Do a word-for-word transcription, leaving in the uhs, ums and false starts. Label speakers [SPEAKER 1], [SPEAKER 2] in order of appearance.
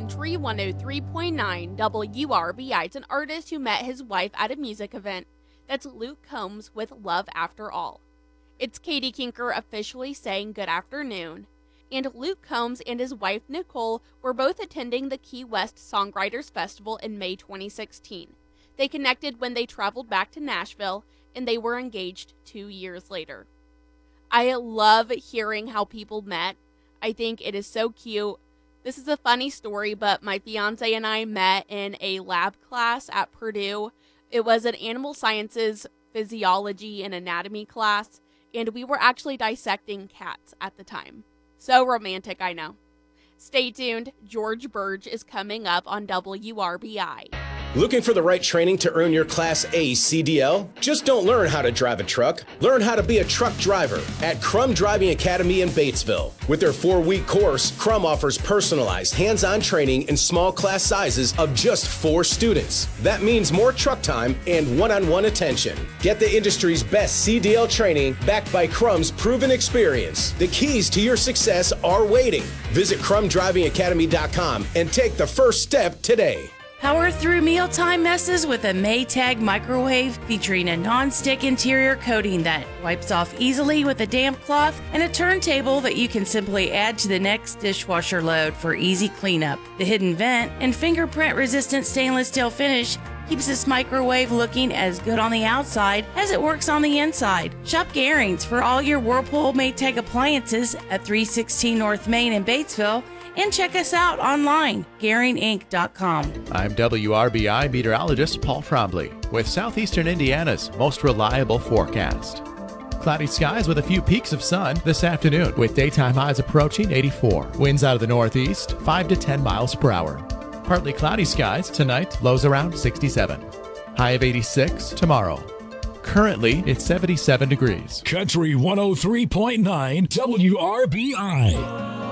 [SPEAKER 1] Country one oh three point nine W R B I. It's an artist who met his wife at a music event. That's Luke Combs with Love After All. It's Katie Kinker officially saying good afternoon. And Luke Combs and his wife Nicole were both attending the Key West Songwriters Festival in May twenty sixteen. They connected when they traveled back to Nashville, and they were engaged two years later. I love hearing how people met. I think it is so cute. This is a funny story, but my fiance and I met in a lab class at Purdue. It was an animal sciences, physiology, and anatomy class, and we were actually dissecting cats at the time. So romantic, I know. Stay tuned. George Burge is coming up on W R B I.
[SPEAKER 2] Looking for the right training to earn your Class A C D L? Just don't learn how to drive a truck. Learn how to be a truck driver at Crum Driving Academy in Batesville. With their four-week course, Crum offers personalized, hands-on training in small class sizes of just four students. That means more truck time and one-on-one attention. Get the industry's best C D L training backed by Crum's proven experience. The keys to your success are waiting. Visit crum driving academy dot com and take the first step today.
[SPEAKER 3] Power through mealtime messes with a Maytag microwave featuring a non-stick interior coating that wipes off easily with a damp cloth and a turntable that you can simply add to the next dishwasher load for easy cleanup. The hidden vent and fingerprint-resistant stainless steel finish keeps this microwave looking as good on the outside as it works on the inside. Shop Garings for all your Whirlpool Maytag appliances at three sixteen North Main in Batesville. And check us out online, Garing Inc dot com.
[SPEAKER 4] I'm W R B I meteorologist Paul Trombley with Southeastern Indiana's most reliable forecast. Cloudy skies with a few peaks of sun this afternoon, with daytime highs approaching eighty-four. Winds out of the northeast, five to ten miles per hour. Partly cloudy skies tonight, lows around sixty-seven. High of eighty-six tomorrow. Currently, it's seventy-seven degrees.
[SPEAKER 5] Country one oh three point nine W R B I.